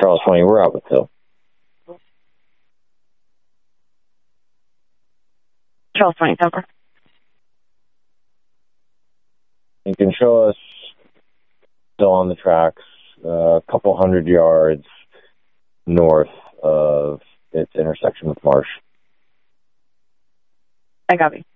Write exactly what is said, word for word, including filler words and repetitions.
Charles twenty, we're out with Hill. Charles twenty, Temper. You can show us still on the tracks, uh, a couple hundred yards north of its intersection with Marsh. I copy.